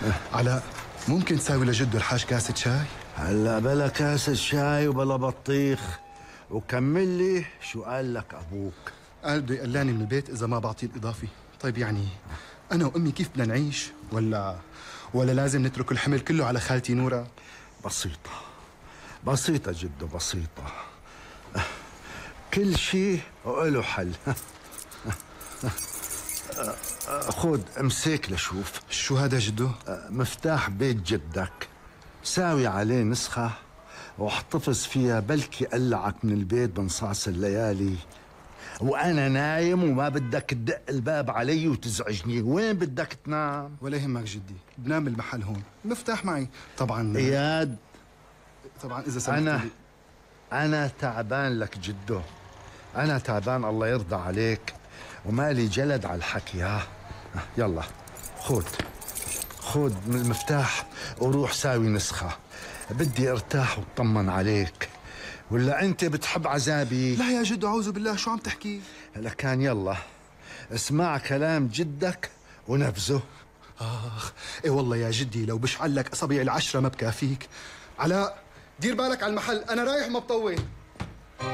علاء، ممكن تساوي لجده الحاج كاسة شاي؟ هلا بلا كاسة شاي وبلا بطيخ، وكمل لي شو قال لك ابوك. قال بده يقلعني من البيت اذا ما بعطيه الاضافي. طيب يعني انا وامي كيف بدنا نعيش؟ ولا لازم نترك الحمل كله على خالتي نورة؟ بسيطة جدا، بسيطة. كل شيء وله حل. خذ امسك لشوف. شو هذا جدو؟ مفتاح بيت جدك، ساوي عليه نسخة واحتفظ فيها، بلكي قلعك من البيت بنصاص الليالي وانا نايم وما بدك تدق الباب علي وتزعجني. وين بدك تنام؟ ولا يهمك جدي، بنام بالمحل هون، المفتاح معي طبعا. اياد، طبعا اذا سمحت لي. انا تعبان لك جدو، انا تعبان، الله يرضى عليك، ومالي جلد على الحكي. ها يلا خذ من المفتاح وروح ساوي نسخة، بدي ارتاح واطمن عليك. ولا انت بتحب عذابي؟ لا يا جدو، اعوذ بالله، شو عم تحكي؟ لكان يلا اسمع كلام جدك ونفذه. ايه والله يا جدي، لو بشعل لك اصابع العشرة ما بكافيك. علاء، دير بالك على المحل، انا رايح ما بطول.